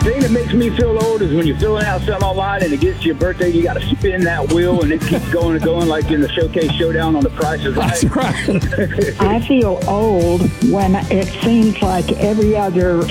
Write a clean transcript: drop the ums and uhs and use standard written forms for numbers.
thing that makes me feel old is when you're filling out something online and it gets to your birthday, you got to spin that wheel and it keeps going and going, like in the Showcase Showdown on The Price is Right. That's right. I feel old when it seems like every other